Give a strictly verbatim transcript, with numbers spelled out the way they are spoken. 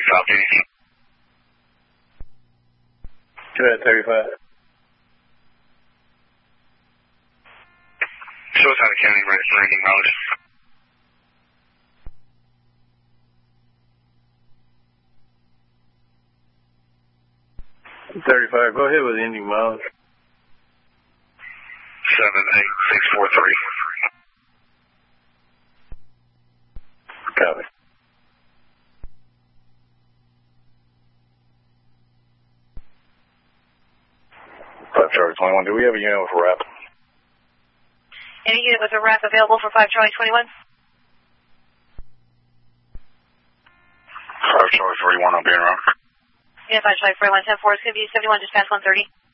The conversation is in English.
South County. Go ahead, thirty-five. Showtime County, ready for any mileage. thirty-five, go ahead with ending mileage. seven eight six four three. Copy. five Charlie twenty-one, do we have a unit with a wrap? Any unit with a wrap available for five Charlie twenty-one? five Charlie forty-one, I'll be around. Yeah, five Charlie forty-one, ten four, it's going to be seventy-one, just past one thirty.